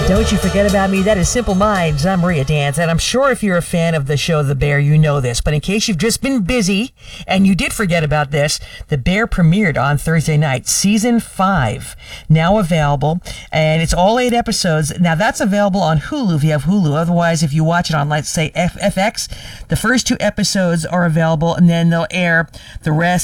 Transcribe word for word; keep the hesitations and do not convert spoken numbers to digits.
Don't You Forget About Me. That is Simple Minds. I'm Maria Dance, and I'm sure if you're a fan of the show The Bear, you know this. But in case you've just been busy and you did forget about this, The Bear premiered on Thursday night. Season five, now available, and it's all eight episodes. Now, that's available on Hulu if you have Hulu. Otherwise, if you watch it on, let's say, F X, the first two episodes are available, and then they'll air the rest